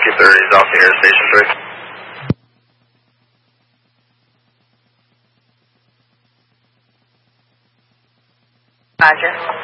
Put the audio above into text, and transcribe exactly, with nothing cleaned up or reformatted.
two thirty is off the air station three. Roger.